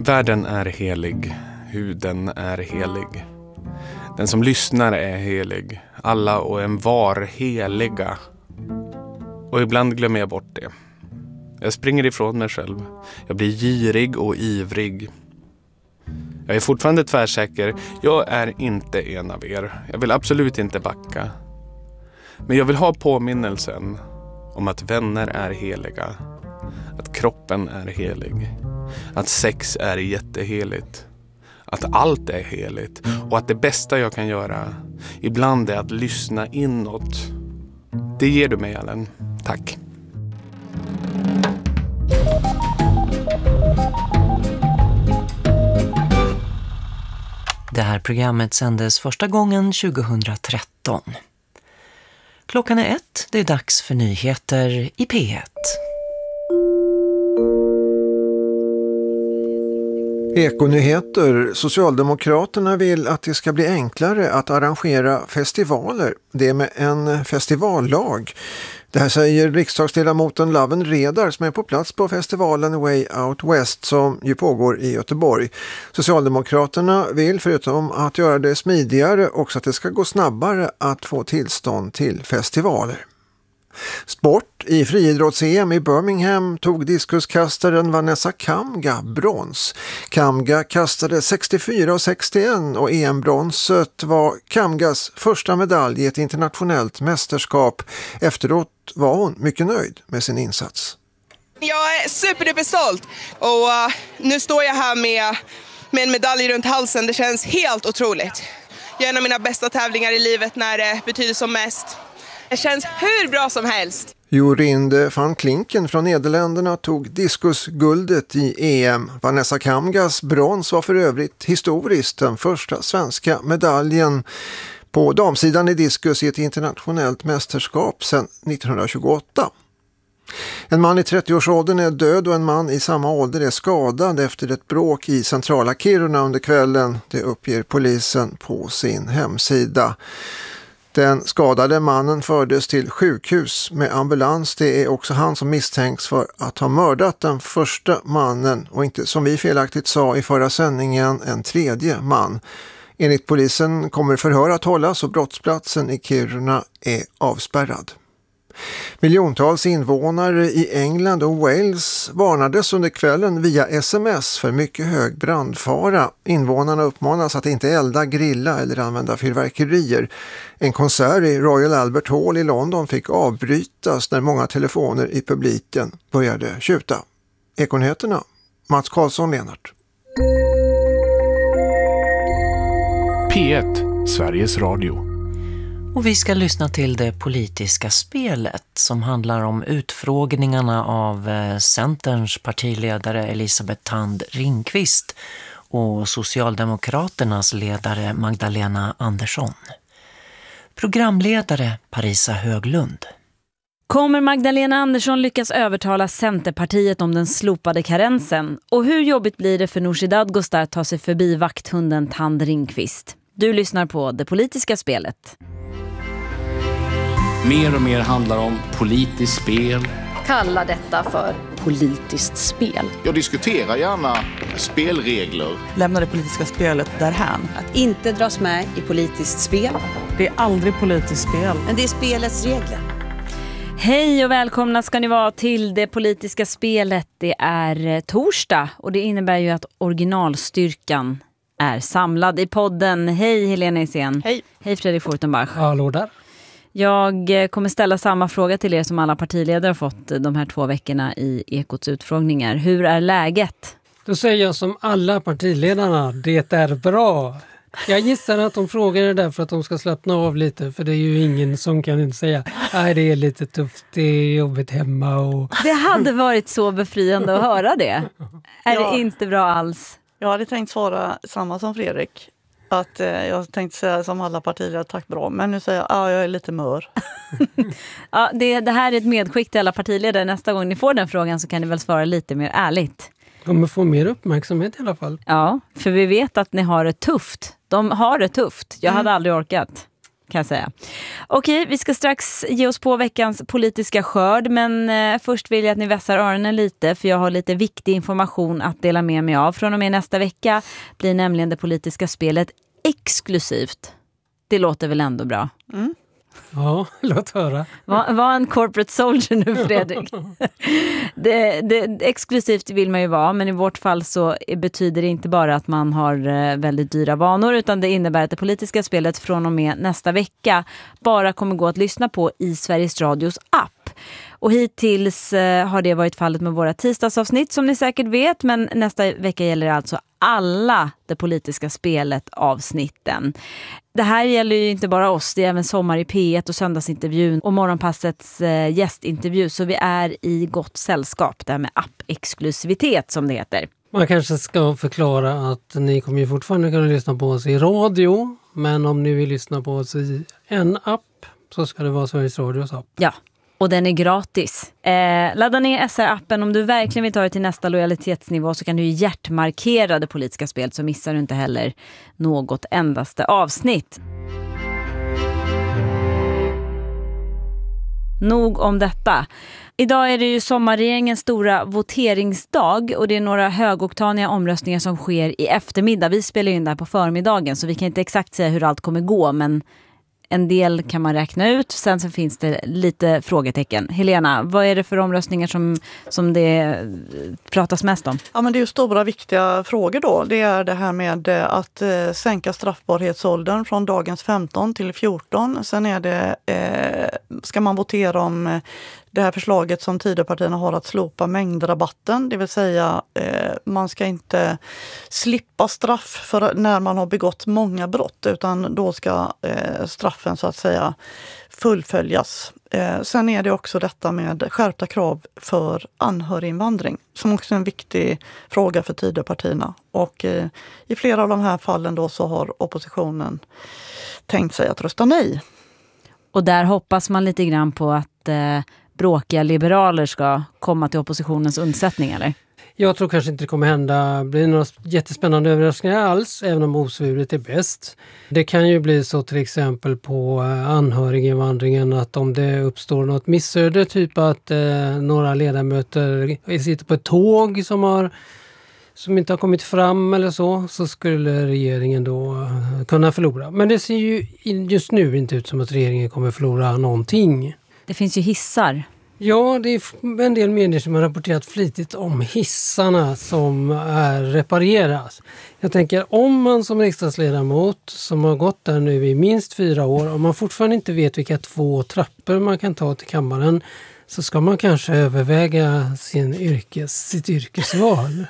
Världen är helig, huden är helig. Den som lyssnar är helig, alla och en var heliga. Och ibland glömmer jag bort det. Jag springer ifrån mig själv. Jag blir girig och ivrig. Jag är fortfarande tvärsäker. Jag är inte en av er. Jag vill absolut inte backa. Men jag vill ha påminnelsen om att vänner är heliga. Att kroppen är helig. Att sex är jätteheligt. Att allt är heligt. Och att det bästa jag kan göra ibland är att lyssna inåt. Det ger du mig, Ellen. Tack. Det här programmet sändes första gången 2013. Klockan är 1, det är dags för nyheter i P1. Ekonyheter. Socialdemokraterna vill att det ska bli enklare att arrangera festivaler. Det är med en festivallag. Det här säger riksdagsledamoten Laven Redar som är på plats på festivalen Way Out West som ju pågår i Göteborg. Socialdemokraterna vill förutom att göra det smidigare också att det ska gå snabbare att få tillstånd till festivaler. Sport. I friidrotts-EM i Birmingham tog diskuskastaren Vanessa Kamga brons. Kamga kastade 64,61 och EM-bronset var Kamgas första medalj i ett internationellt mästerskap. Efteråt var hon mycket nöjd med sin insats. Jag är superstolt och nu står jag här med en medalj runt halsen. Det känns helt otroligt. Jag är en av mina bästa tävlingar i livet när det betyder som mest. Det känns hur bra som helst. Jorinde van Klinken från Nederländerna tog diskusguldet i EM. Vanessa Kamgas brons var för övrigt historiskt den första svenska medaljen på damsidan i diskus i ett internationellt mästerskap sedan 1928. En man i 30-årsåldern är död och en man i samma ålder är skadad efter ett bråk i centrala Kiruna under kvällen. Det uppger polisen på sin hemsida. Den skadade mannen fördes till sjukhus med ambulans. Det är också han som misstänks för att ha mördat den första mannen och inte, som vi felaktigt sa i förra sändningen, en tredje man. Enligt polisen kommer förhör att hållas och brottsplatsen i Kiruna är avspärrad. Miljontals invånare i England och Wales varnades under kvällen via sms för mycket hög brandfara. Invånarna uppmanas att inte elda, grilla eller använda fyrverkerier. En konsert i Royal Albert Hall i London fick avbrytas när många telefoner i publiken började tjuta. Ekonyheterna, Mats Karlsson, Lennart. P1, Sveriges Radio. Och vi ska lyssna till det politiska spelet som handlar om utfrågningarna av Centerns partiledare Elisabeth Thand Ringqvist och Socialdemokraternas ledare Magdalena Andersson. Programledare Parisa Höglund. Kommer Magdalena Andersson lyckas övertala Centerpartiet om den slopade karensen? Och hur jobbigt blir det för Nooshi Dadgostar att ta sig förbi vakthunden Thand Ringqvist? Du lyssnar på Det politiska spelet. Mer och mer handlar om politiskt spel. Kalla detta för politiskt spel. Jag diskuterar gärna spelregler. Lämna det politiska spelet därhän. Att inte dras med i politiskt spel. Det är aldrig politiskt spel. Men det är spelets regler. Hej och välkomna ska ni vara till Det politiska spelet. Det är torsdag och det innebär ju att originalstyrkan är samlad i podden. Hej Helena Isén. Hej. Hej Fredrik Fortenbach. Hallå där. Jag kommer ställa samma fråga till er som alla partiledare har fått de här 2 veckorna i Ekots utfrågningar. Hur är läget? Då säger jag som alla partiledarna, det är bra. Jag gissar att de frågar det där för att de ska slappna av lite. För det är ju ingen som kan säga, nej det är lite tufft, det är jobbigt hemma. Och... Det hade varit så befriande att höra det. Är det inte bra alls? Jag hade tänkt svara samma som Fredrik. Att jag tänkte säga som alla partier, tack bra. Men nu säger jag, jag är lite mör. Ja, det här är ett medskick till alla partiledare. Nästa gång ni får den frågan så kan ni väl svara lite mer ärligt. kommer få mer uppmärksamhet i alla fall. Ja, för vi vet att ni har det tufft. De har det tufft. Jag hade aldrig orkat. kan jag säga. Okej, vi ska strax ge oss på veckans politiska skörd, men först vill jag att ni vässar öronen lite, för jag har lite viktig information att dela med mig av. Från och med nästa vecka blir nämligen det politiska spelet exklusivt. Det låter väl ändå bra? Mm. Ja, låt höra. Var en corporate soldier nu, Fredrik. det exklusivt vill man ju vara, men i vårt fall så betyder det inte bara att man har väldigt dyra vanor, utan det innebär att det politiska spelet från och med nästa vecka bara kommer gå att lyssna på i Sveriges Radios app. Och hittills har det varit fallet med våra tisdagsavsnitt som ni säkert vet, men nästa vecka gäller alltså alla det politiska spelet avsnitten. Det här gäller ju inte bara oss, det är även Sommar i P1 och Söndagsintervjun och Morgonpassets gästintervju, så vi är i gott sällskap där med app-exklusivitet som det heter. Man kanske ska förklara att ni kommer ju fortfarande kunna lyssna på oss i radio, men om ni vill lyssna på oss i en app så ska det vara Sveriges Radios app. Ja. Och den är gratis. Ladda ner SR-appen om du verkligen vill ta det till nästa lojalitetsnivå, så kan du hjärtmarkera det politiska spelet, så missar du inte heller något endaste avsnitt. Nog om detta. Idag är det ju sommarregeringens stora voteringsdag och det är några högoktaniga omröstningar som sker i eftermiddag. Vi spelar in där på förmiddagen så vi kan inte exakt säga hur allt kommer gå, men en del kan man räkna ut. Sen så finns det lite frågetecken. Helena, vad är det för omröstningar som det pratas mest om? Ja, men det är ju stora viktiga frågor då. Det är det här med att sänka straffbarhetsåldern från dagens 15 till 14. Sen är det, ska man votera om det här förslaget som Tidöpartierna har att slopa mängdrabatten. Det vill säga man ska inte slippa straff för när man har begått många brott, utan då ska straffen så att säga fullföljas. Sen är det också detta med skärpta krav för anhöriginvandring som också är en viktig fråga för Tidöpartierna. Och i flera av de här fallen då så har oppositionen tänkt sig att rösta nej. Och där hoppas man lite grann på att bråkiga liberaler ska komma till oppositionens undsättning, eller? Jag tror kanske inte det kommer hända blir några jättespännande överraskningar alls, även om osvuret är bäst. Det kan ju bli så till exempel på anhöriginvandringen att om det uppstår något missöde, typ att några ledamöter sitter på ett tåg som inte har kommit fram eller så skulle regeringen då kunna förlora. Men det ser ju just nu inte ut som att regeringen kommer förlora någonting. Det finns ju hissar. Ja, det är en del medier som har rapporterat flitigt om hissarna som repareras. Jag tänker, om man som riksdagsledamot som har gått där nu i minst 4 år, om man fortfarande inte vet vilka 2 trappor man kan ta till kammaren, så ska man kanske överväga sitt yrkesval.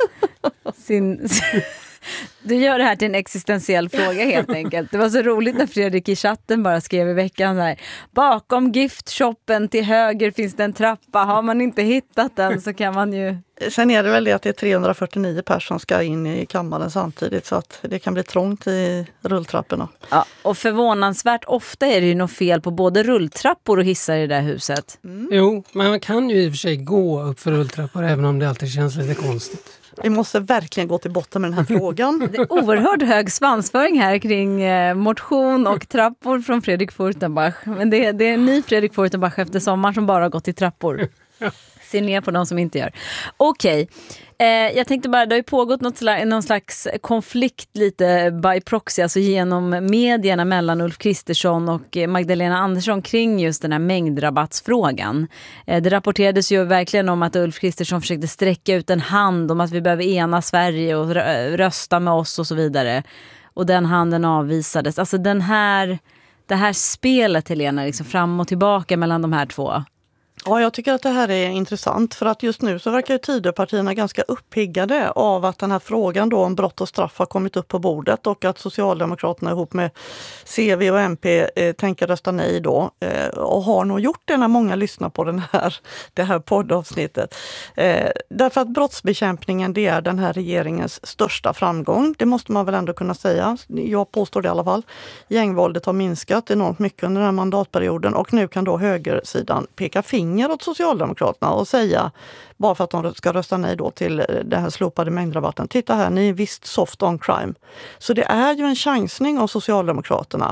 Du gör det här till en existentiell fråga helt enkelt. Det var så roligt när Fredrik i chatten bara skrev i veckan så här: bakom giftshoppen till höger finns det en trappa. Har man inte hittat den så kan man ju... Sen är det väl det att det är 349 personer som ska in i kammaren samtidigt, så att det kan bli trångt i rulltrapporna. Ja, och förvånansvärt ofta är det ju något fel på både rulltrappor och hissar i det där huset. Mm. Jo, men man kan ju i och för sig gå upp för rulltrappor även om det alltid känns lite konstigt. Vi måste verkligen gå till botten med den här frågan. Det är oerhört hög svansföring här kring motion och trappor från Fredrik Furtenbach. Men det är en ny Fredrik Furtenbach efter sommaren som bara har gått i trappor. Se ner på de som inte gör. Okej. Jag tänkte bara, det har ju pågått någon slags konflikt lite by proxy, alltså genom medierna mellan Ulf Kristersson och Magdalena Andersson kring just den här mängdrabattsfrågan. Det rapporterades ju verkligen om att Ulf Kristersson försökte sträcka ut en hand om att vi behöver ena Sverige och rösta med oss och så vidare. Och den handen avvisades. Alltså det här spelet, Helena, liksom fram och tillbaka mellan de här två. Ja, jag tycker att det här är intressant, för att just nu så verkar ju Tidöpartierna ganska uppiggade av att den här frågan då om brott och straff har kommit upp på bordet och att Socialdemokraterna ihop med CV och MP tänker rösta nej då, och har nog gjort det när många lyssnar på det här poddavsnittet. Därför att brottsbekämpningen, det är den här regeringens största framgång. Det måste man väl ändå kunna säga. Jag påstår det i alla fall. Gängvåldet har minskat enormt mycket under den här mandatperioden och nu kan då högersidan peka finger åt Socialdemokraterna och säga, bara för att de ska rösta nej då till det här slopade mängdrabatten: titta här, ni är visst soft on crime. Så det är ju en chansning av Socialdemokraterna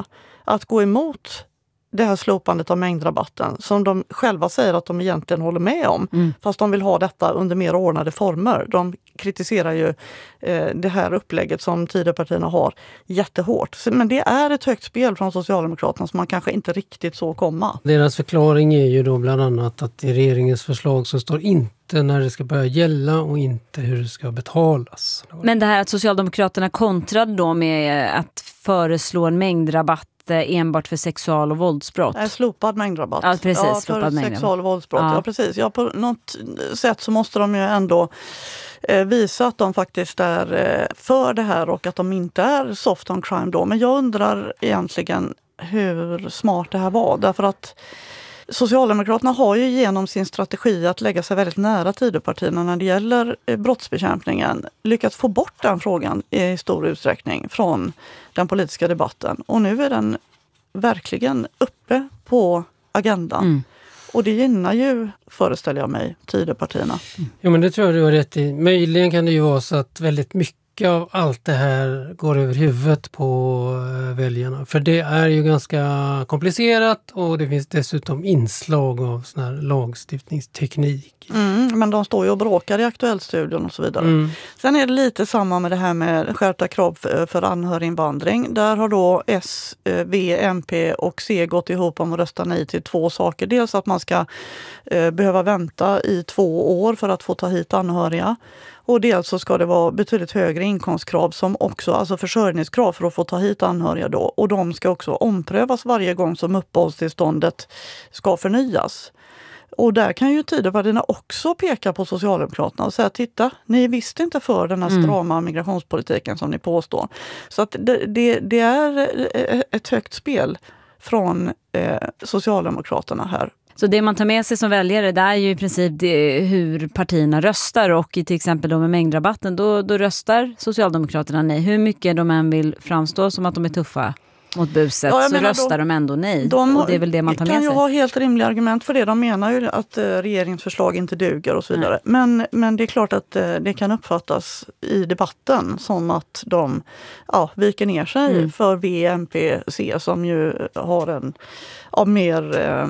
att gå emot det här slopandet av mängdrabatten som de själva säger att de egentligen håller med om. Fast de vill ha detta under mer ordnade former. De kritiserar ju det här upplägget som Tidöpartierna har jättehårt. Men det är ett högt spel från Socialdemokraterna som man kanske inte riktigt så komma. Deras förklaring är ju då bland annat att i regeringens förslag så står inte när det ska börja gälla och inte hur det ska betalas. Men det här att Socialdemokraterna kontrade då med att föreslå en mängdrabatt enbart för sexual- och våldsbrott. Nej, slopad mängdrabatt. Ja, precis. Ja, för sexual- och våldsbrott. Ja, precis. Ja, på något sätt så måste de ju ändå visa att de faktiskt är för det här och att de inte är soft on crime då. Men jag undrar egentligen hur smart det här var. Därför att Socialdemokraterna har ju genom sin strategi att lägga sig väldigt nära Tidöpartierna när det gäller brottsbekämpningen lyckats få bort den frågan i stor utsträckning från den politiska debatten. Och nu är den verkligen uppe på agendan. Och det gynnar ju, föreställer jag mig, Tidöpartierna. Jo, men det tror jag du har rätt i. Möjligen kan det ju vara så att väldigt mycket av allt det här går över huvudet på väljarna. För det är ju ganska komplicerat och det finns dessutom inslag av sån här lagstiftningsteknik. Men de står ju och bråkar i Aktuellstudion och så vidare. Sen är det lite samma med det här med skärpta krav för anhöriginvandring. Där har då S, V, MP och C gått ihop om att rösta nej till 2 saker. Dels att man ska behöva vänta i 2 år för att få ta hit anhöriga. Och dels så ska det vara betydligt högre inkomstkrav som också, alltså försörjningskrav för att få ta hit anhöriga då. Och de ska också omprövas varje gång som uppehållstillståndet ska förnyas. Och där kan ju Tidöpartierna också peka på Socialdemokraterna och säga, titta, ni visste inte för den här strama migrationspolitiken som ni påstår. Så att det är ett högt spel från Socialdemokraterna här. Så det man tar med sig som väljare, det är ju i princip hur partierna röstar, och i till exempel då med mängdrabatten, då röstar Socialdemokraterna nej. Hur mycket de än vill framstå som att de är tuffa mot buset, så röstar de ändå nej. Och det är väl det man tar med sig. De kan ju ha helt rimliga argument för det. De menar ju att regeringens förslag inte duger och så vidare. Men det är klart att det kan uppfattas i debatten som att de viker ner sig för V, MP, C som ju har en mer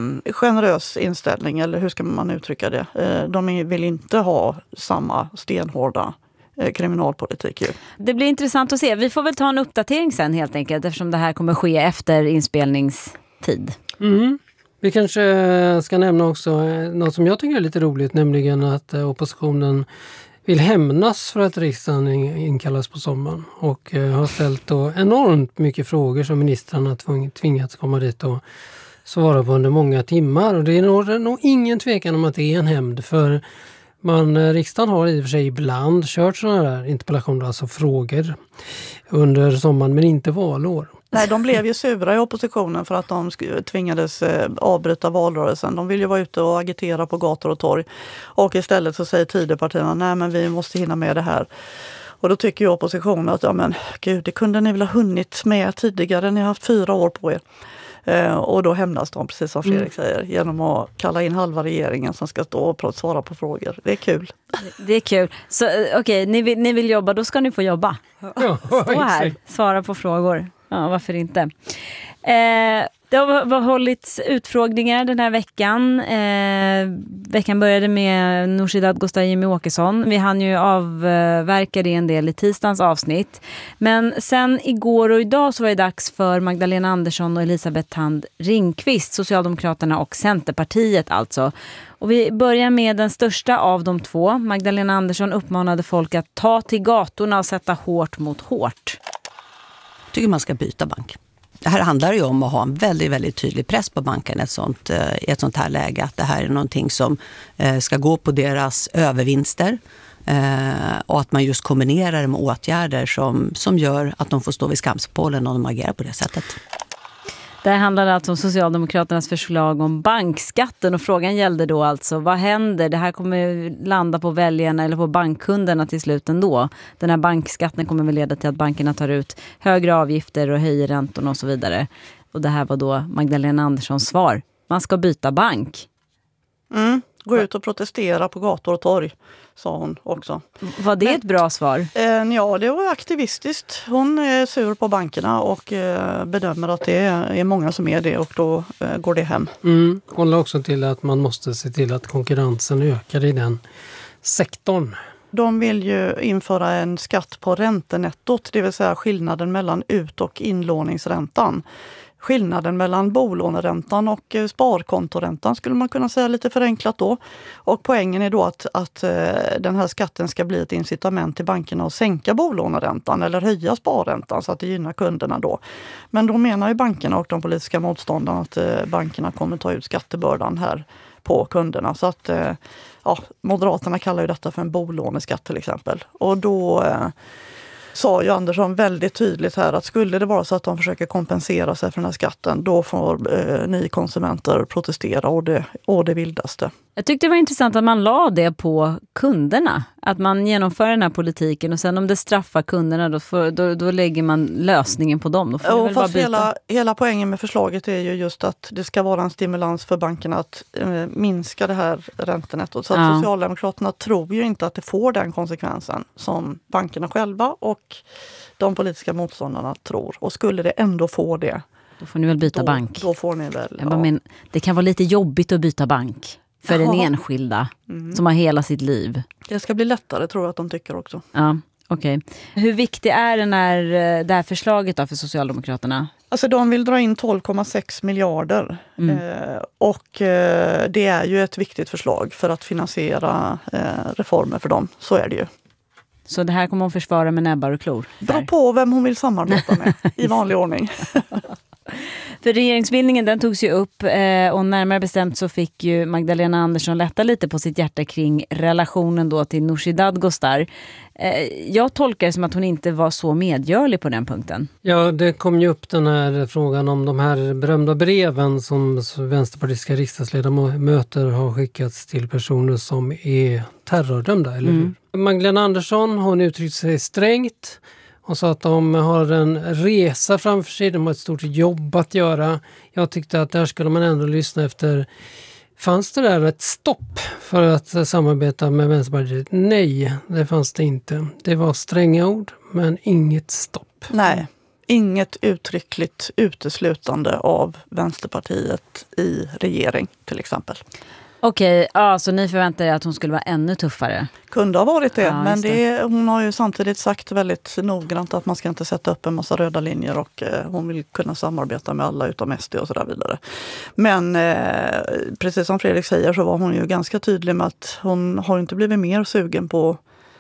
generös inställning, eller hur ska man uttrycka det? De vill inte ha samma stenhårda kriminalpolitik. Ju. Det blir intressant att se. Vi får väl ta en uppdatering sen helt enkelt, eftersom det här kommer ske efter inspelningstid. Vi kanske ska nämna också något som jag tycker är lite roligt, nämligen att oppositionen vill hämnas för att riksdagen inkallas på sommaren och har ställt då enormt mycket frågor som ministrarna tvingats komma dit och svara på under många timmar. Och det är nog ingen tvekan om att det är en hämnd, för riksdagen har i och för sig ibland kört sådana här interpellationer, alltså frågor under sommaren, men inte valår. Nej, de blev ju sura i oppositionen för att de tvingades avbryta valrörelsen. De vill ju vara ute och agitera på gator och torg. Och istället så säger Tidöpartierna, nej men vi måste hinna med det här. Och då tycker ju oppositionen att, ja men gud, det kunde ni väl ha hunnit med tidigare, ni har haft 4 år på er. Och då hämnas de, precis som Fredrik säger, genom att kalla in halva regeringen som ska stå och svara på frågor. Det är kul. Det är kul. Så okej, ni vill jobba, då ska ni få jobba. Stå här, svara på frågor. Ja, varför inte? Det har hållits utfrågningar den här veckan. Veckan började med Nooshi Dadgostar och Jimmie Åkesson. Vi hann ju avverka det en del i tisdagens avsnitt. Men sen igår och idag så var det dags för Magdalena Andersson och Elisabeth Thand Ringqvist, Socialdemokraterna och Centerpartiet alltså. Och vi börjar med den största av de två. Magdalena Andersson uppmanade folk att ta till gatorna och sätta hårt mot hårt. Jag tycker man ska byta bank. Det här handlar ju om att ha en väldigt, väldigt tydlig press på banken i ett sånt här läge. Att det här är någonting som ska gå på deras övervinster. Och att man just kombinerar det med åtgärder som gör att de får stå vid skamspålen om de agerar på det sättet. Det handlar alltså om Socialdemokraternas förslag om bankskatten, och frågan gällde då alltså, vad händer? Det här kommer landa på väljarna eller på bankkunderna till slut ändå. Den här bankskatten kommer väl leda till att bankerna tar ut högre avgifter och höjer räntorna och så vidare. Och det här var då Magdalena Anderssons svar. Man ska byta bank. Gå ut och protestera på gator och torg, sa hon också. Var det ett bra svar? Ja, det var aktivistiskt. Hon är sur på bankerna och bedömer att det är många som är det och då går det hem. Hon la också till att man måste se till att konkurrensen ökar i den sektorn. De vill ju införa en skatt på räntenettot, det vill säga skillnaden mellan ut- och inlåningsräntan. Skillnaden mellan bolåneräntan och sparkontoräntan skulle man kunna säga lite förenklat då. Och poängen är då att den här skatten ska bli ett incitament till bankerna att sänka bolåneräntan eller höja sparräntan så att det gynnar kunderna då. Men då menar ju bankerna och de politiska motståndarna att bankerna kommer ta ut skattebördan här på kunderna. Så att Moderaterna kallar ju detta för en bolåneskatt till exempel. Och då sa ju Andersson väldigt tydligt här att skulle det vara så att de försöker kompensera sig för den här skatten, då får ni konsumenter protestera och det vildaste. Jag tyckte det var intressant att man la det på kunderna. Att man genomför den här politiken och sen om det straffar kunderna då lägger man lösningen på dem. Då får väl fast bara hela poängen med förslaget är ju just att det ska vara en stimulans för bankerna att minska det här räntenettot. Så att Socialdemokraterna tror ju inte att det får den konsekvensen som bankerna själva och de politiska motståndarna tror. Och skulle det ändå få det, då får ni väl byta bank. Då får ni väl. Men det kan vara lite jobbigt att byta bank för den enskilda som har hela sitt liv. Det ska bli lättare tror jag att de tycker också. Ja, okej. Hur viktig är det här förslaget då för Socialdemokraterna? Alltså de vill dra in 12,6 miljarder och det är ju ett viktigt förslag för att finansiera reformer för dem. Så är det ju. Så det här kommer hon försvara med näbbar och klor? Det beror på vem hon vill samarbeta med i vanlig ordning. För regeringsbildningen den togs ju upp och närmare bestämt så fick ju Magdalena Andersson lätta lite på sitt hjärta kring relationen då till Nooshi Dadgostar. Jag tolkar det som att hon inte var så medgörlig på den punkten. Ja, det kom ju upp den här frågan om de här berömda breven som vänsterpartistiska riksdagsledamöter har skickats till personer som är terrordömda, eller hur? Magdalena Andersson, hon uttryckte sig strängt. Hon sa att de har en resa framför sig, de har ett stort jobb att göra. Jag tyckte att där skulle man ändå lyssna efter. Fanns det där ett stopp för att samarbeta med Vänsterpartiet? Nej, det fanns det inte. Det var stränga ord, men inget stopp. Nej, inget uttryckligt uteslutande av Vänsterpartiet i regering till exempel. Okej, så ni förväntar er att hon skulle vara ännu tuffare? Kunde ha varit det, men hon har ju samtidigt sagt väldigt noggrant att man ska inte sätta upp en massa röda linjer och hon vill kunna samarbeta med alla utom SD och sådär vidare. Men precis som Fredrik säger så var hon ju ganska tydlig med att hon har inte blivit mer sugen på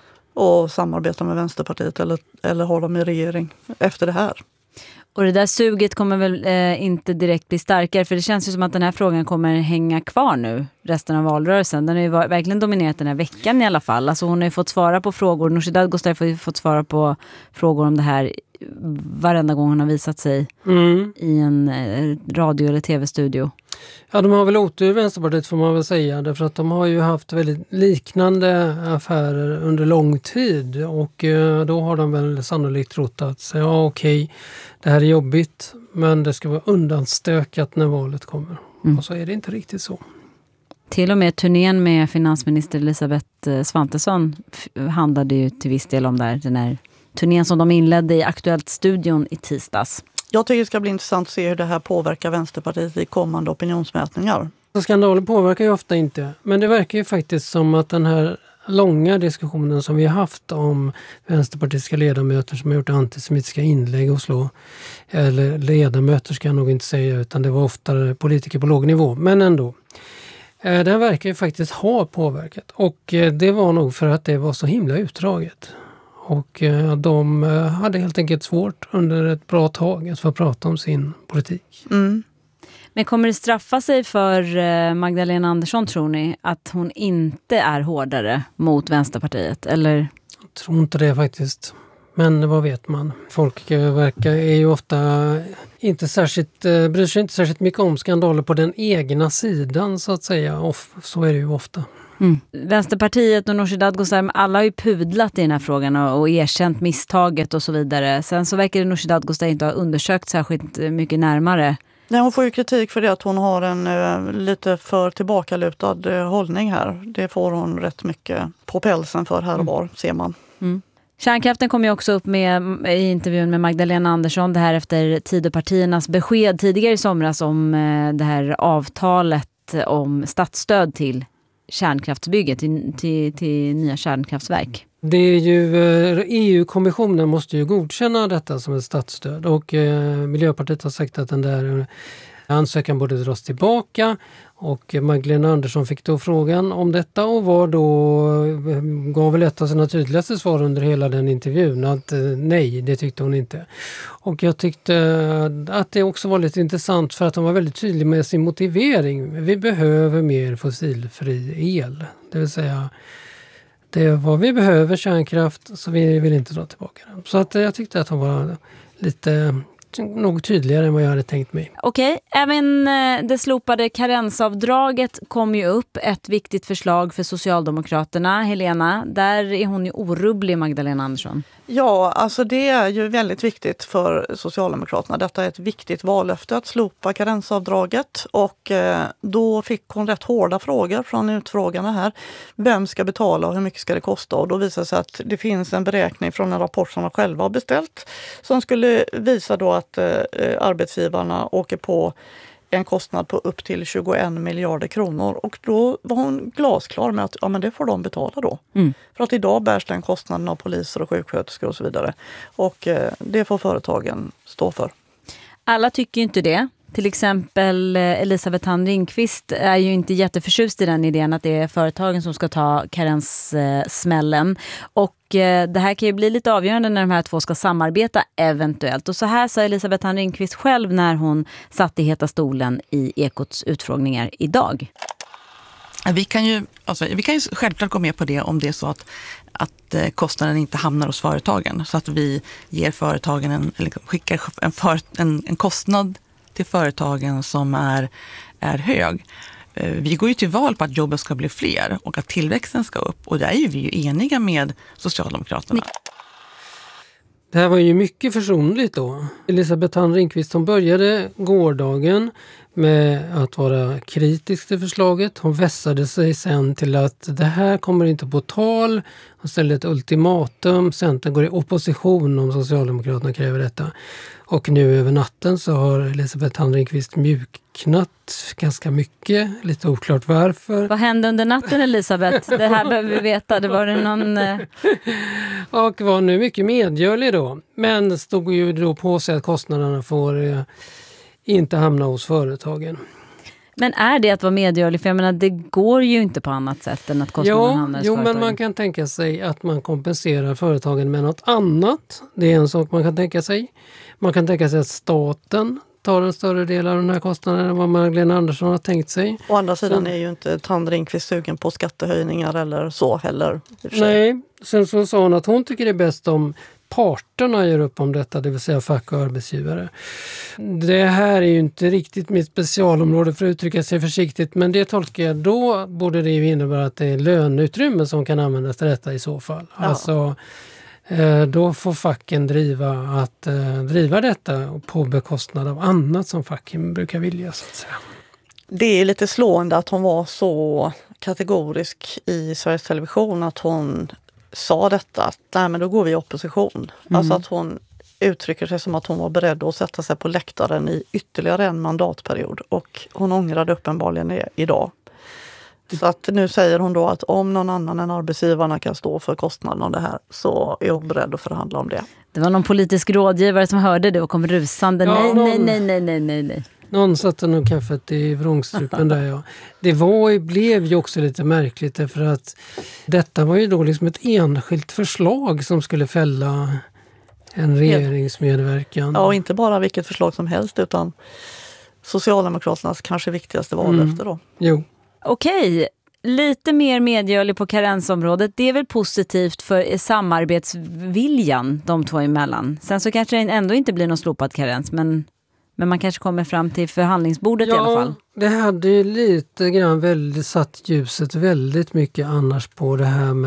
att samarbeta med Vänsterpartiet eller ha dem i regering efter det här. Och det där suget kommer väl inte direkt bli starkare, för det känns ju som att den här frågan kommer hänga kvar nu resten av valrörelsen. Den har ju verkligen dominerat den här veckan i alla fall. Alltså hon har ju fått svara på frågor. Nooshi Dadgostar har ju fått svara på frågor om det här varenda gång hon har visat sig i en radio- eller tv-studio. Ja, de har väl otur i Vänsterpartiet får man väl säga, därför att de har ju haft väldigt liknande affärer under lång tid och då har de väl sannolikt trott att okej, det här är jobbigt men det ska vara undanstökat när valet kommer. Och så är det inte riktigt så. Till och med turnén med finansminister Elisabeth Svantesson handlade ju till viss del om den här turnén som de inledde i Aktuellt-studion i tisdags. Jag tycker det ska bli intressant att se hur det här påverkar Vänsterpartiet i kommande opinionsmätningar. Skandaler påverkar ju ofta inte, men det verkar ju faktiskt som att den här långa diskussionen som vi har haft om vänsterpartistiska ledamöter som har gjort antisemitiska inlägg och eller ledamöter ska jag nog inte säga, utan det var oftare politiker på låg nivå, men ändå. Den verkar ju faktiskt ha påverkat och det var nog för att det var så himla utdraget. Och de hade helt enkelt svårt under ett bra tag att få prata om sin politik. Men kommer det straffa sig för Magdalena Andersson, tror ni, att hon inte är hårdare mot Vänsterpartiet? Eller? Jag tror inte det faktiskt. Men vad vet man? Folk är ju ofta bryr sig inte särskilt mycket om skandaler på den egna sidan så att säga. Och så är det ju ofta. Vänsterpartiet och Nooshi Dadgostar, alla har ju pudlat i den här frågan och erkänt misstaget och så vidare. Sen så verkar Nooshi Dadgostar inte ha undersökt särskilt mycket närmare. Nej, hon får ju kritik för det att hon har en lite för tillbakalutad hållning här. Det får hon rätt mycket på pälsen för här och var, ser man. Mm. Kärnkraften kom ju också upp i intervjun med Magdalena Andersson, det här efter Tidöpartiernas besked tidigare i somras om det här avtalet om statsstöd till kärnkraftsbygget, till nya kärnkraftverk. Det är ju EU-kommissionen måste ju godkänna detta som ett statsstöd och Miljöpartiet har sagt att den där ansökan borde dras tillbaka och Magdalena Andersson fick då frågan om detta och gav väl ett av sina tydligaste svar under hela den intervjun att nej, det tyckte hon inte. Och jag tyckte att det också var lite intressant för att hon var väldigt tydlig med sin motivering. Vi behöver mer fossilfri el, det vill säga det är vad vi behöver, kärnkraft, så vi vill inte dra tillbaka den. Så att jag tyckte att hon var lite något tydligare än vad jag hade tänkt mig. Okej, även det slopade karensavdraget kom ju upp, ett viktigt förslag för Socialdemokraterna. Helena, där är hon ju orubblig, Magdalena Andersson. Ja, alltså det är ju väldigt viktigt för Socialdemokraterna. Detta är ett viktigt vallöfte att slopa karensavdraget och då fick hon rätt hårda frågor från utfrågarna här. Vem ska betala och hur mycket ska det kosta? Och då visar det sig att det finns en beräkning från en rapport som de själva har beställt som skulle visa då att arbetsgivarna åker på en kostnad på upp till 21 miljarder kronor. Och då var hon glasklar med att men det får de betala då. För att idag bärs den kostnaden av poliser och sjuksköterskor och så vidare. Och det får företagen stå för. Alla tycker ju inte det. Till exempel Elisabeth Thand Ringqvist är ju inte jätteförtjust i den idén att det är företagen som ska ta karenssmällen. Och det här kan ju bli lite avgörande när de här två ska samarbeta eventuellt. Och så här sa Elisabeth Thand Ringqvist själv när hon satt i heta stolen i Ekots utfrågningar idag. Vi kan ju självklart gå med på det om det är så att kostnaden inte hamnar hos företagen. Så att vi ger företagen skickar en kostnad till företagen som är hög. Vi går ju till val på att jobben ska bli fler och att tillväxten ska upp. Och där är vi ju eniga med Socialdemokraterna. Det här var ju mycket försonligt då. Elisabeth Thand Ringqvist som började gårdagen med att vara kritisk till förslaget. Hon vässade sig sen till att det här kommer inte på tal. Hon ställde ett ultimatum. Centern går i opposition om Socialdemokraterna kräver detta. Och nu över natten så har Elisabeth Thand Ringqvist mjuknat ganska mycket. Lite oklart varför. Vad hände under natten, Elisabeth? Det här behöver vi veta. Det var det någon... Och var nu mycket medgörlig då. Men stod ju då på sig att kostnaderna får inte hamna hos företagen. Men är det att vara medgörlig? För jag menar, det går ju inte på annat sätt än att kostnaderna hamnar hos företagen. Men man kan tänka sig att man kompenserar företagen med något annat. Det är en sak man kan tänka sig. Man kan tänka sig att staten tar en större del av den här kostnaden än vad Magdalena Andersson har tänkt sig. Å andra sidan är ju inte Thand Ringqvist sugen på skattehöjningar eller så heller. Nej, sen så sa hon att hon tycker det är bäst om parterna gör upp om detta, det vill säga fack och arbetsgivare. Det här är ju inte riktigt mitt specialområde för att uttrycka sig försiktigt, men det tolkar jag då borde det ju innebära att det är löneutrymme som kan användas till detta i så fall. Ja. Alltså då får facken driva detta på bekostnad av annat som facken brukar vilja så att säga. Det är lite slående att hon var så kategorisk i Sveriges Television att hon sa detta att nej, men då går vi i opposition. Alltså att hon uttrycker sig som att hon var beredd att sätta sig på läktaren i ytterligare en mandatperiod och hon ångrade uppenbarligen det idag. Så att nu säger hon då att om någon annan än arbetsgivarna kan stå för kostnaden av det här så är hon beredd att förhandla om det. Det var någon politisk rådgivare som hörde det och kom rusande. Ja, nej. Någon satte nog kaffet i vrångstrupen där, ja. Det blev ju också lite märkligt därför att detta var ju då liksom ett enskilt förslag som skulle fälla en regeringsmedverkan. Ja, och inte bara vilket förslag som helst utan Socialdemokraternas kanske viktigaste vallöfte då. Jo. Okej, lite mer medgörlig på karensområdet. Det är väl positivt för samarbetsviljan de två emellan. Sen så kanske det ändå inte blir någon slopad karens, men man kanske kommer fram till förhandlingsbordet i alla fall. Det hade ju lite grann satt ljuset väldigt mycket annars på det här med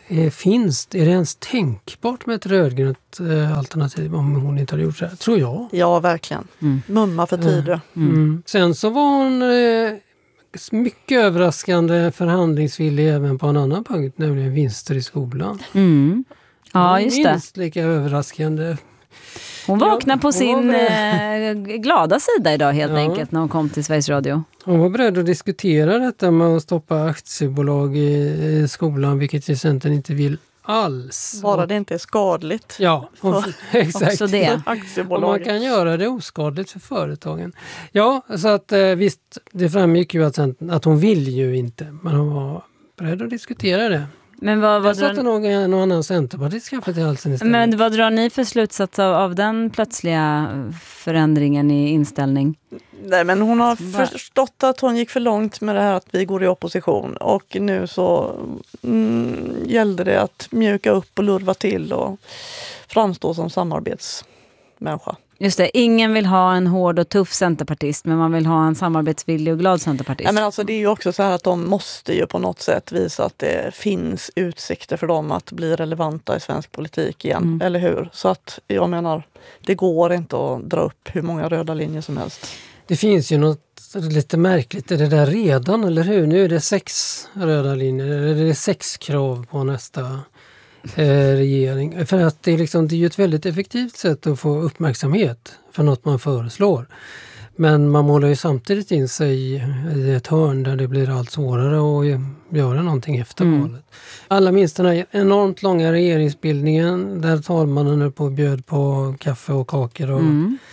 Är det ens tänkbart med ett rödgrönt alternativ om hon inte hade gjort det här? Tror jag. Ja, verkligen. Mumma för tider. Sen så var hon mycket överraskande förhandlingsvillig även på en annan punkt, nämligen vinster i skolan. Ja, just det. Minst lika överraskande. Hon vaknade på sin glada sida idag helt enkelt när hon kom till Sveriges Radio. Hon var beredd att diskutera detta med att stoppa aktiebolag i skolan, vilket ju Centern inte vill alls. Bara det inte är skadligt. Ja, exakt. Också det. Och man kan göra det oskadligt för företagen. Ja, så att visst, det framgick ju att hon vill ju inte, men hon var beredd att diskutera det. Men vad satte nog någon annan centerpartist skaffat i halsen istället. Men vad drar ni för slutsats av den plötsliga förändringen i inställning? Nej, men hon har förstått att hon gick för långt med det här att vi går i opposition. Och nu så gällde det att mjuka upp och lurva till och framstå som samarbetsmänniska. Just det, ingen vill ha en hård och tuff centerpartist, men man vill ha en samarbetsvillig och glad centerpartist. Ja, men alltså, det är ju också så här att de måste ju på något sätt visa att det finns utsikter för dem att bli relevanta i svensk politik igen, eller hur? Så att jag menar, det går inte att dra upp hur många röda linjer som helst. Det finns ju något lite märkligt i det där redan, eller hur? Nu är det 6 röda linjer, eller det är 6 krav på nästa regering. För att det är ju ett väldigt effektivt sätt att få uppmärksamhet för något man föreslår. Men man målar ju samtidigt in sig i ett hörn där det blir allt svårare att göra någonting efter valet. Alla minns den här enormt långa regeringsbildningen där talmannen är på och bjöd på kaffe och kakor. Och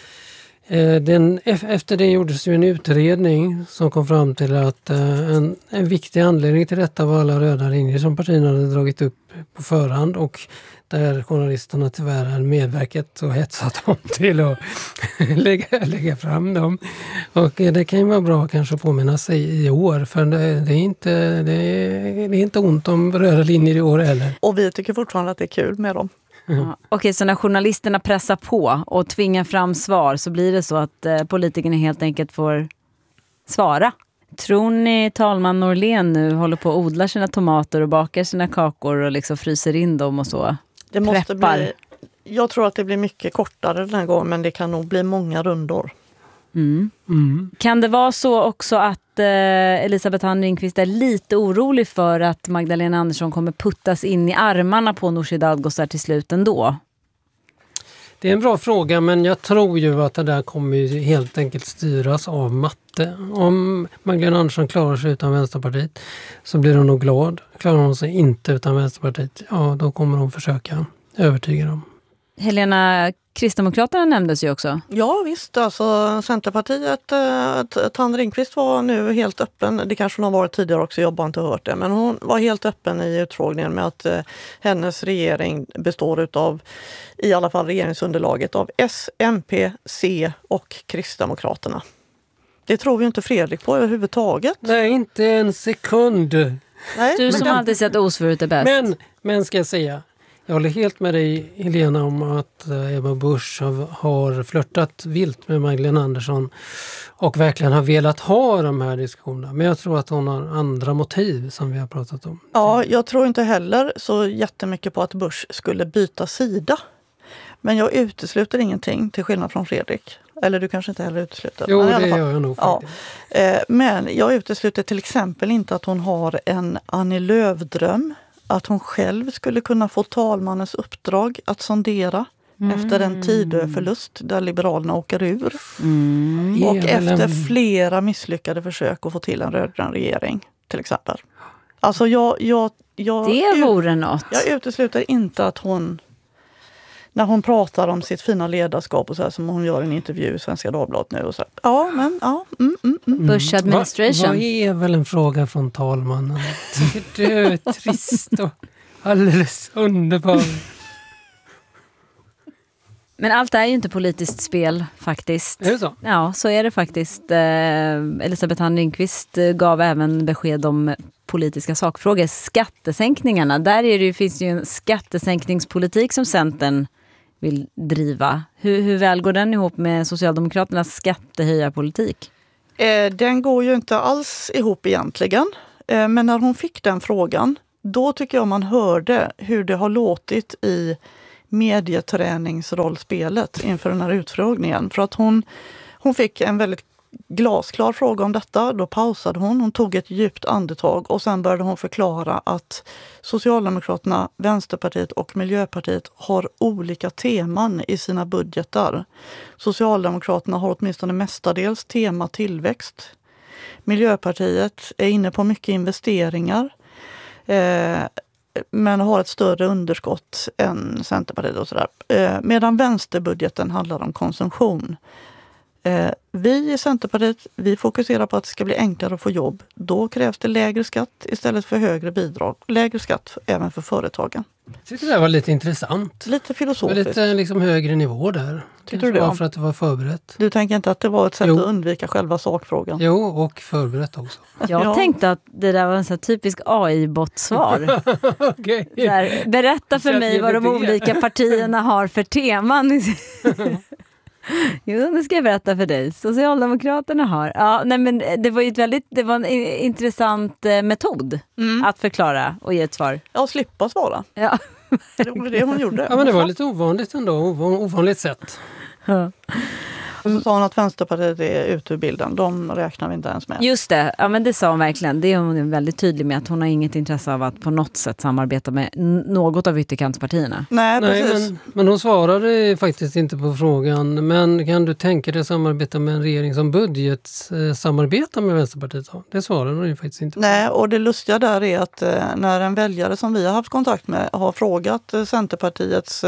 efter det gjordes ju en utredning som kom fram till att en viktig anledning till detta var alla röda linjer som partierna hade dragit upp på förhand, och där journalisterna tyvärr hade medverkat och hetsat dem till att lägga fram dem. Och det kan ju vara bra kanske att påminna sig i år, för det är inte ont om röda linjer i år heller. Och vi tycker fortfarande att det är kul med dem. Ja. Okej, så när journalisterna pressar på och tvingar fram svar så blir det så att politikerna helt enkelt får svara. Tror ni talman Norlén nu håller på att odla sina tomater och bakar sina kakor och liksom fryser in dem och så? Det måste bli, jag tror att det blir mycket kortare den här gången, men det kan nog bli många rundor. Kan det vara så också att Elisabeth Thand Ringqvist är lite orolig för att Magdalena Andersson kommer puttas in i armarna på Nooshi Dadgostar till slut ändå? Det är en bra fråga, men jag tror ju att det där kommer ju helt enkelt styras av matte. Om Magdalena Andersson klarar sig utan Vänsterpartiet så blir hon nog glad. Klarar hon sig inte utan Vänsterpartiet, ja då kommer hon försöka övertyga dem. Helena, Kristdemokraterna nämndes ju också. Ja visst, alltså Centerpartiet, Thand Ringqvist var nu helt öppen, det kanske hon har varit tidigare också, jag har bara inte hört det, men hon var helt öppen i utfrågningen med att hennes regering består utav, i alla fall regeringsunderlaget, av S, MP, C och Kristdemokraterna. Det tror ju inte Fredrik på överhuvudtaget. Nej, inte en sekund. Nej, du som alltid sett osvuret är bäst. Men ska jag säga, jag håller helt med dig, Helena, om att Ebba Busch har flörtat vilt med Magdalena Andersson och verkligen har velat ha de här diskussionerna. Men jag tror att hon har andra motiv som vi har pratat om. Ja, jag tror inte heller så jättemycket på att Busch skulle byta sida. Men jag utesluter ingenting till skillnad från Fredrik. Eller du kanske inte heller utesluter. Jo, det gör jag nog faktiskt. Ja. Men jag utesluter till exempel inte att hon har en Annie Lööf-dröm. Att hon själv skulle kunna få talmannens uppdrag att sondera efter en Tidöförlust där Liberalerna åker ur. Och efter flera misslyckade försök att få till en rödgrön regering till exempel. Alltså det vore något. Jag utesluter inte att hon, när hon pratar om sitt fina ledarskap och så här, som hon gör en intervju i Svenska Dagbladet nu och så här, Bush administration. Vad är väl en fråga från talmannen? Det är trist och alldeles underbar. Men allt är ju inte politiskt spel faktiskt. Är det så? Ja, så är det faktiskt. Elisabeth Thand Ringqvist gav även besked om politiska sakfrågor. Skattesänkningarna, där är det finns ju en skattesänkningspolitik som Centern vill driva. Hur väl går den ihop med Socialdemokraternas skattehöjarpolitik? Den går ju inte alls ihop egentligen. Men när hon fick den frågan då tycker jag man hörde hur det har låtit i medieträningsrollspelet inför den här utfrågningen. För att hon fick en väldigt glasklar fråga om detta. Då pausade hon tog ett djupt andetag och sen började hon förklara att Socialdemokraterna, Vänsterpartiet och Miljöpartiet har olika teman i sina budgetar. Socialdemokraterna har åtminstone mestadels tema tillväxt. Miljöpartiet är inne på mycket investeringar men har ett större underskott än Centerpartiet och sådär. Medan vänsterbudgeten handlar om konsumtion. Vi i Centerpartiet, vi fokuserar på att det ska bli enklare att få jobb. Då krävs det lägre skatt istället för högre bidrag. Lägre skatt även för företagen. Jag tyckte det var lite intressant. Lite filosofiskt. Lite liksom högre nivå där. Tyckte du det? Var för att det var förberett. Du tänker inte att det var ett sätt att undvika själva sakfrågan? Jo, och förberett också. Jag tänkte att det där var en sån typisk AI-bot-svar. Okay. Berätta för mig vad de olika partierna har för teman. Jo, det ska jag berätta för dig. Socialdemokraterna har. Ja, nej, men det var en intressant metod att förklara och ge ett svar. Ja, slippa svara. Ja. Det var det hon gjorde. Ja, men det var lite ovanligt ändå. Ovanligt sätt. Ja. Och så sa hon att Vänsterpartiet är ute ur bilden. De räknar vi inte ens med. Just det, ja, men det sa hon verkligen. Det är hon väldigt tydlig med, att hon har inget intresse av att på något sätt samarbeta med något av ytterkantspartierna. Nej, precis. Men hon svarade faktiskt inte på frågan. Men kan du tänka dig samarbeta med en regering som samarbetar med Vänsterpartiet? Det svarade hon ju faktiskt inte på. Nej, och det lustiga där är att när en väljare som vi har haft kontakt med har frågat Centerpartiets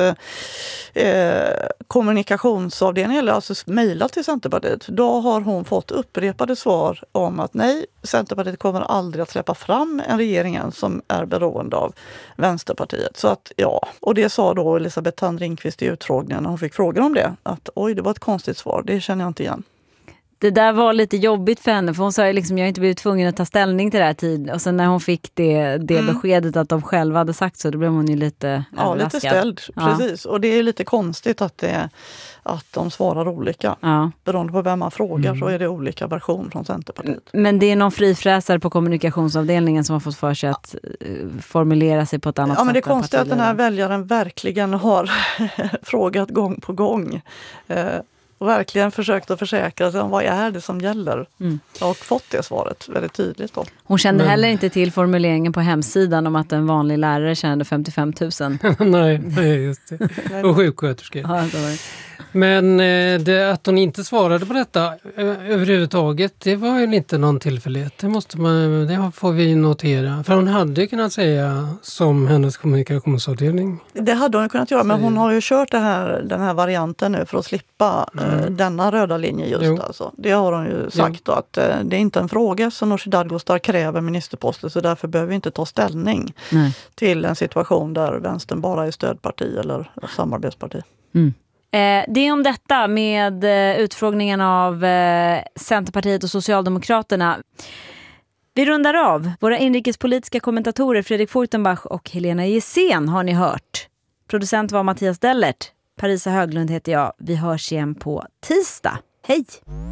kommunikationsavdelning, eller alltså mejlat till Centerpartiet, då har hon fått upprepade svar om att nej, Centerpartiet kommer aldrig att släppa fram en regering som är beroende av Vänsterpartiet. Så att ja, och det sa då Elisabeth Thand Ringqvist i utfrågningen när hon fick frågan om det, att oj, det var ett konstigt svar, det känner jag inte igen. Det där var lite jobbigt för henne, för hon sa liksom, jag har inte blivit tvungen att ta ställning till det här tid. Och sen när hon fick det beskedet att de själva hade sagt så, då blev hon ju lite överraskad. Lite ställd, precis. Och det är lite konstigt att de svarar olika. Ja. Beroende på vem man frågar så är det olika version från Centerpartiet. Men det är någon frifräsare på kommunikationsavdelningen som har fått för sig att formulera sig på ett annat sätt. Ja, men det är konstigt att den här väljaren verkligen har frågat gång på gång. Och verkligen försökt att försäkra sig om vad är det som gäller. Och fått det svaret väldigt tydligt då. Hon kände heller inte till formuleringen på hemsidan om att en vanlig lärare tjänade 55 000. Nej, just det. Och sjuksköterskor. Ja, det var det. Men att hon inte svarade på detta överhuvudtaget, det var ju inte någon tillfällighet. Det får vi notera. För hon hade kunnat säga som hennes kommunikationsavdelning. Det hade hon kunnat göra, men hon har ju kört den här varianten nu för att slippa denna röda linje just. Alltså. Det har hon ju sagt då, att det är inte en fråga som Nooshi Dadgostar kräver ministerposter, så därför behöver vi inte ta ställning till en situation där vänstern bara är stödparti eller samarbetsparti. Det är om detta med utfrågningen av Centerpartiet och Socialdemokraterna. Vi rundar av. Våra inrikespolitiska kommentatorer Fredrik Furtenbach och Helena Gissén har ni hört. Producent var Mattias Dellert. Parisa Höglund heter jag. Vi hörs igen på tisdag. Hej!